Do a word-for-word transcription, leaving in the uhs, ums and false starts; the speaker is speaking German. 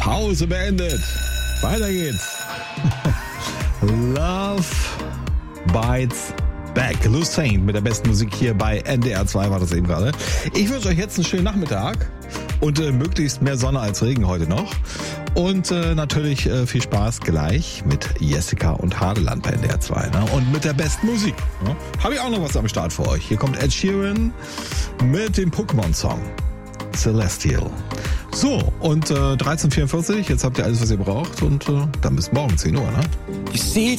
Pause beendet. Weiter geht's. Love Bites Back. Lou Saint mit der besten Musik hier bei N D R zwei war das eben gerade. Ich wünsche euch jetzt einen schönen Nachmittag und äh, möglichst mehr Sonne als Regen heute noch. Und äh, natürlich äh, viel Spaß gleich mit Jessica und Hadeland bei N D R zwei. Ne? Und mit der besten Musik. Ne? Habe ich auch noch was am Start für euch. Hier kommt Ed Sheeran mit dem Pokémon-Song Celestial. So, und äh, dreizehn Uhr vierundvierzig, jetzt habt ihr alles, was ihr braucht. Und äh, dann bis morgen zehn Uhr. Ne? You see